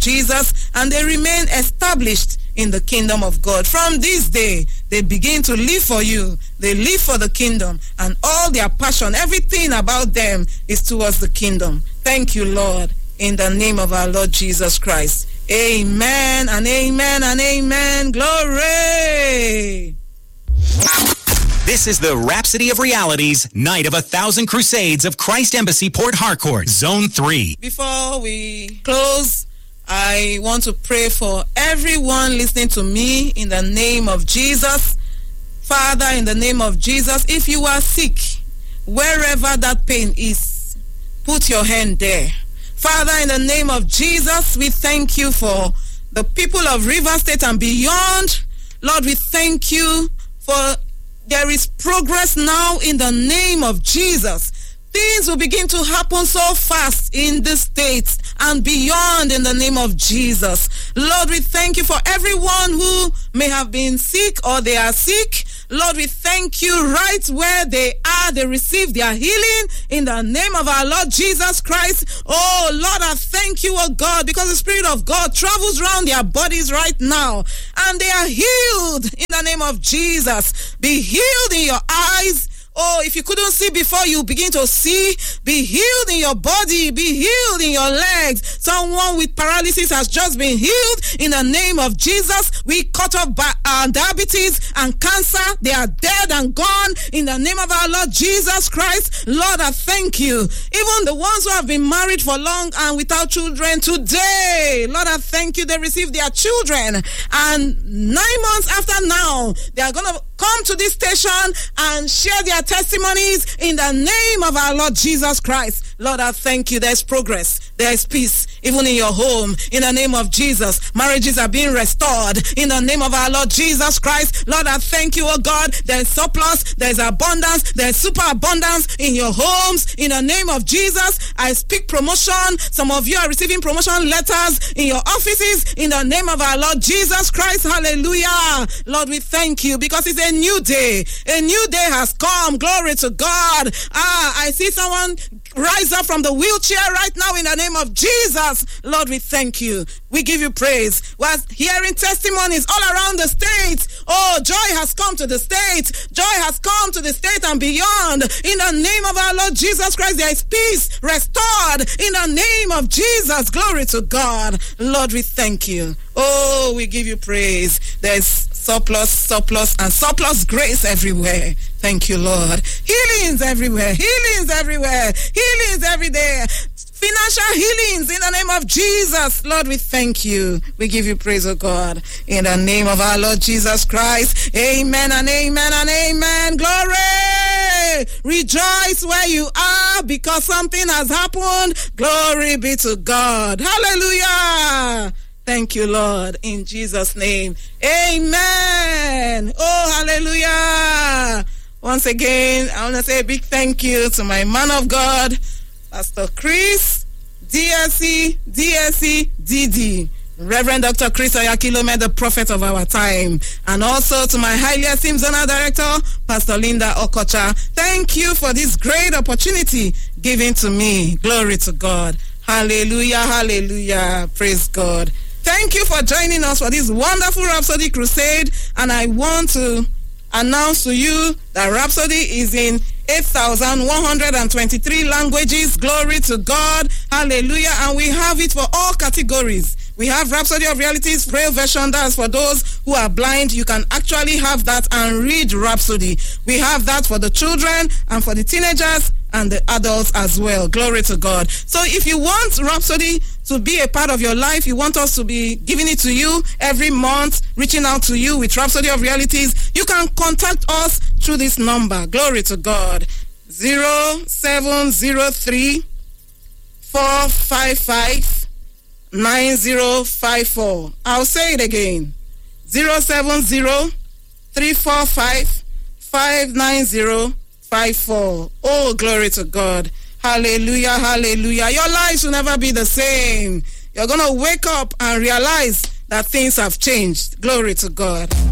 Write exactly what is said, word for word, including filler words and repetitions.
Jesus, and they remain established in the kingdom of God. From this day, they begin to live for you. They live for the kingdom, and all their passion, everything about them is towards the kingdom. Thank you, Lord, in the name of our Lord Jesus Christ. Amen and amen and amen. Glory. This is the Rhapsody of Realities, Night of a Thousand Crusades of Christ Embassy Port Harcourt, Zone three. Before we close, I want to pray for everyone listening to me in the name of Jesus. Father, in the name of Jesus, if you are sick, wherever that pain is, put your hand there. Father, in the name of Jesus, we thank you for the people of River State and beyond. Lord, we thank you for there is progress now in the name of Jesus. Things will begin to happen so fast in the states and beyond in the name of Jesus. Lord, we thank you for everyone who may have been sick or they are sick. Lord, we thank you right where they are. They receive their healing in the name of our Lord Jesus Christ. Oh, Lord, I thank you, oh God, because the Spirit of God travels around their bodies right now and they are healed in the name of Jesus. Be healed in your eyes. Oh, if you couldn't see before, you begin to see. Be healed in your body. Be healed in your legs. Someone with paralysis has just been healed in the name of Jesus. We cut off by, uh, diabetes and cancer. They are dead and gone in the name of our Lord Jesus Christ. Lord, I thank you. Even the ones who have been married for long and without children today, Lord, I thank you. They receive their children. And nine months after now, they are going to come to this station and share their testimonies in the name of our Lord Jesus Christ. Lord, I thank you. There's progress. There's peace, even in your home, in the name of Jesus. Marriages are being restored in the name of our Lord Jesus Christ. Lord, I thank you, oh God. There's surplus, there's abundance, there's super abundance in your homes, in the name of Jesus. I speak promotion. Some of you are receiving promotion letters in your offices, in the name of our Lord Jesus Christ. Hallelujah. Lord, we thank you because it's a new day. A new day has come. Glory to God. Ah, I see someone rise up from the wheelchair right now in the name of Jesus. Lord, we thank you. We give you praise. We're hearing testimonies all around the state. Oh, joy has come to the state. Joy has come to the state and beyond. In the name of our Lord Jesus Christ, there is peace restored. In the name of Jesus, glory to God. Lord, we thank you. Oh, we give you praise. There's surplus, surplus, and surplus grace everywhere. Thank you, Lord. Healings everywhere. Healings everywhere. Healings every day. Financial healings in the name of Jesus. Lord, we thank you. We give you praise, oh God, in the name of our Lord Jesus Christ. Amen and amen and amen. Glory. Rejoice where you are because something has happened. Glory be to God. Hallelujah. Thank you, Lord, in Jesus' name. Amen. Oh, hallelujah. Once again, I want to say a big thank you to my man of God, Pastor Chris, D S C, D S C, D D, Reverend Doctor Chris Oyakilome, the prophet of our time, and also to my highly esteemed Zonal Director, Pastor Linda Okocha. Thank you for this great opportunity given to me. Glory to God. Hallelujah, hallelujah. Praise God. Thank you for joining us for this wonderful Rhapsody Crusade, and I want to announce to you that Rhapsody is in eight thousand one hundred twenty-three languages. Glory to God. Hallelujah. And we have it for all categories. We have Rhapsody of Realities, Braille version. That's for those who are blind. You can actually have that and read Rhapsody. We have that for the children and for the teenagers and the adults as well. Glory to God. So if you want Rhapsody to be a part of your life, you want us to be giving it to you every month, reaching out to you with Rhapsody of Realities, you can contact us through this number. Glory to God. zero seven zero three four five five nine zero five four. I'll say it again. zero seven zero three four five five nine zero five four. Oh, glory to God. Hallelujah, hallelujah. Your lives will never be the same. You're going to wake up and realize that things have changed. Glory to God.